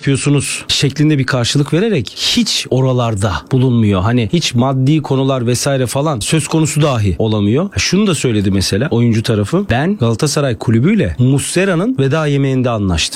yapıyorsunuz şeklinde bir karşılık vererek hiç oralarda bulunmuyor. Hani hiç maddi konular vesaire falan söz konusu dahi olamıyor. Şunu da söyledi mesela oyuncu tarafı. Ben Galatasaray kulübüyle Muslera'nın veda yemeğinde anlaştım.